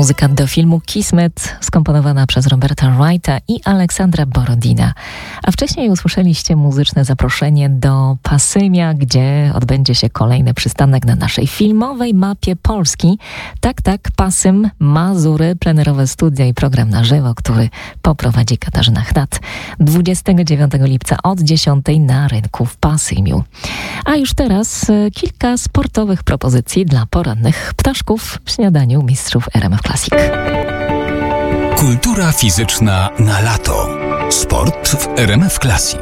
Muzyka do filmu Kismet, skomponowana przez Roberta Wrighta i Aleksandra Borodina. A wcześniej usłyszeliście muzyczne zaproszenie do Pasymia, gdzie odbędzie się kolejny przystanek na naszej filmowej mapie Polski. Tak, Pasym, Mazury, plenerowe studia i program na żywo, który poprowadzi Katarzyna Chnat 29 lipca od 10 na rynku w Pasymiu. A już teraz kilka sportowych propozycji dla porannych ptaszków w śniadaniu mistrzów RMF Classic. Kultura fizyczna na lato. Sport w RMF Classic.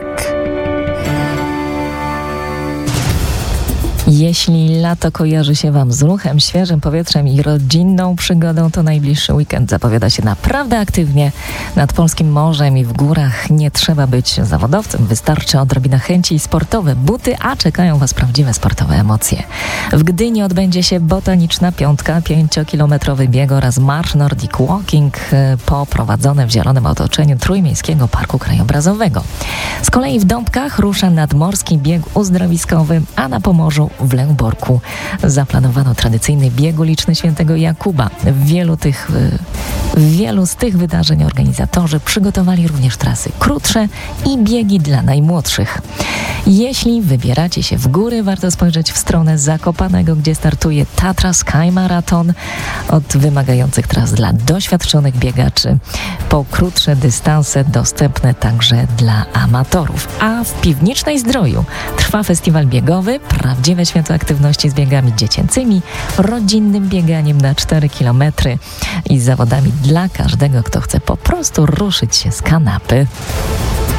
Jeśli lato kojarzy się Wam z ruchem, świeżym powietrzem i rodzinną przygodą, to najbliższy weekend zapowiada się naprawdę aktywnie. Nad polskim morzem i w górach nie trzeba być zawodowcem, wystarczy odrobina chęci i sportowe buty, a czekają Was prawdziwe sportowe emocje. W Gdyni odbędzie się Botaniczna Piątka, 5-kilometrowy bieg oraz marsz Nordic Walking poprowadzone w zielonym otoczeniu Trójmiejskiego Parku Krajobrazowego. Z kolei w Dąbkach rusza nadmorski bieg uzdrowiskowy, a na Pomorzu w Lęborku zaplanowano tradycyjny bieg uliczny Świętego Jakuba. W wielu z tych wydarzeń organizatorzy przygotowali również trasy krótsze i biegi dla najmłodszych. Jeśli wybieracie się w góry, warto spojrzeć w stronę Zakopanego, gdzie startuje Tatra Sky Marathon, od wymagających tras dla doświadczonych biegaczy po krótsze dystanse dostępne także dla amatorów. A w Piwnicznej Zdroju trwa festiwal biegowy, prawdziwe święto aktywności z biegami dziecięcymi, rodzinnym bieganiem na 4 km i zawodami dla każdego, kto chce po prostu ruszyć się z kanapy.